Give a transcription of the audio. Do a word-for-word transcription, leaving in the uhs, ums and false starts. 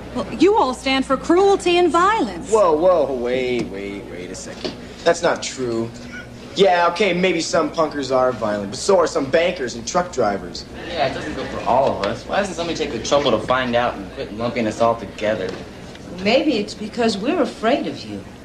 Well, you all stand for cruelty and violence. Whoa, whoa, wait, wait, wait a second. That's not true. Yeah, okay, maybe some punkers are violent, but so are some bankers and truck drivers. Yeah, it doesn't go for all of us. Why doesn't somebody take the trouble to find out and quit lumping us all together? Maybe it's because we're afraid of you.